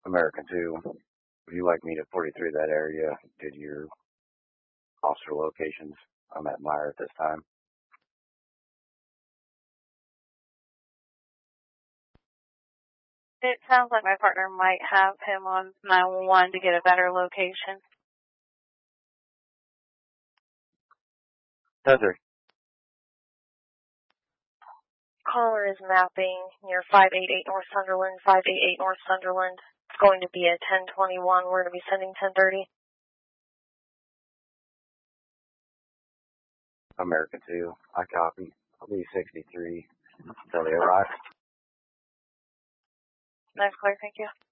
American 2, would you like me to 43 that area, did your officer locations? I'm at Meyer at this time. It sounds like my partner might have him on 911 to get a better location. 10-3. Caller is mapping near 588 North Sunderland, 588 North Sunderland. It's going to be a 1021. We're going to be sending 1030. American 2, I copy. I'll be 63 until they arrive. Nice, clear, thank you.